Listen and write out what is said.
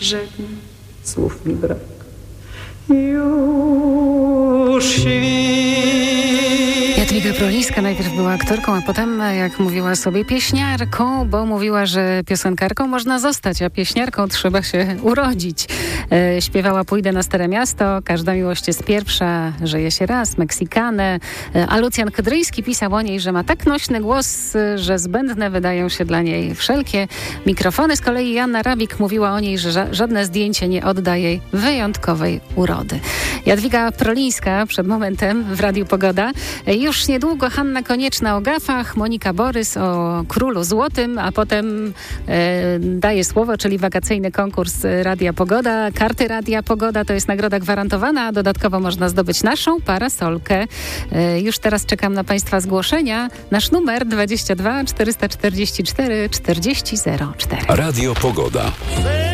Żegnaj, słów mi brak. Już Jadwiga Prolińska najpierw była aktorką, a potem, jak mówiła sobie, pieśniarką, bo mówiła, że piosenkarką można zostać, a pieśniarką trzeba się urodzić. Śpiewała Pójdę na Stare Miasto, Każda miłość jest pierwsza, Żyje się raz, Meksykanę. A Lucjan Kydryjski pisał o niej, że ma tak nośny głos, że zbędne wydają się dla niej wszelkie mikrofony. Z kolei Joanna Rabik mówiła o niej, że żadne zdjęcie nie odda jej wyjątkowej urody. Jadwiga Prolińska przed momentem w Radiu Pogoda. Już niedługo Hanna Konieczna o gafach, Monika Borys o Królu Złotym, a potem daję słowo, czyli wakacyjny konkurs Radia Pogoda. Karty Radia Pogoda to jest nagroda gwarantowana, a dodatkowo można zdobyć naszą parasolkę. Już teraz czekam na Państwa zgłoszenia. Nasz numer 22 444 40 04. Radio Pogoda.